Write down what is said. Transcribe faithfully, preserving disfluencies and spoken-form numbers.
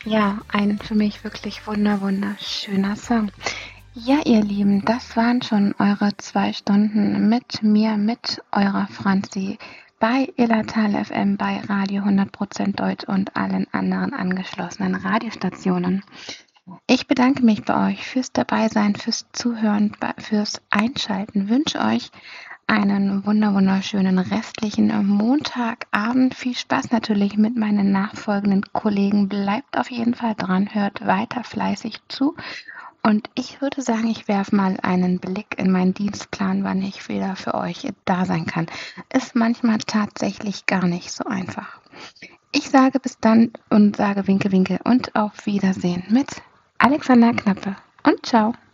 Ja, ein für mich wirklich wunder wunderschöner Song. Ja, ihr Lieben, das waren schon eure zwei Stunden mit mir, mit eurer Franzi bei Illertal F M, bei Radio hundert Prozent Deutsch und allen anderen angeschlossenen Radiostationen. Ich bedanke mich bei euch fürs Dabeisein, fürs Zuhören, bei- fürs Einschalten. Wünsche euch einen wunder wunderschönen restlichen Montagabend. Viel Spaß natürlich mit meinen nachfolgenden Kollegen. Bleibt auf jeden Fall dran, hört weiter fleißig zu. Und ich würde sagen, ich werfe mal einen Blick in meinen Dienstplan, wann ich wieder für euch da sein kann. Ist manchmal tatsächlich gar nicht so einfach. Ich sage bis dann und sage Winke, Winke und auf Wiedersehen mit Alexander Knappe und ciao.